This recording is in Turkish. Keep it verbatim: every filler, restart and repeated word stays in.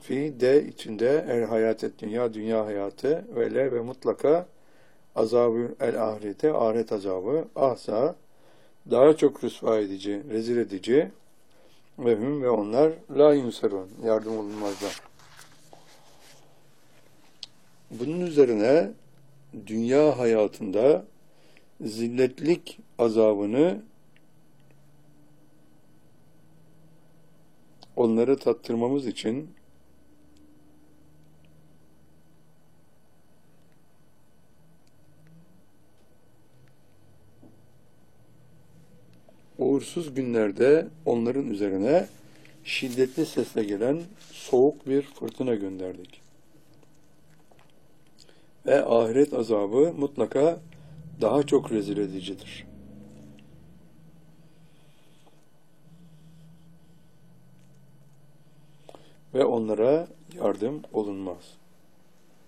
fi de içinde el hayat dünya dünya hayatı ve le ve mutlaka azabı el ahirete ahiret azabı ahsa daha çok rüsva edici, rezil edici ve hüm ve onlar la yunsarun yardım olunmazlar. Bunun üzerine dünya hayatında zilletlik azabını onları tattırmamız için uğursuz günlerde onların üzerine şiddetli sesle gelen soğuk bir fırtına gönderdik. Ve ahiret azabı mutlaka daha çok rezil edicidir. Ve onlara yardım olunmaz.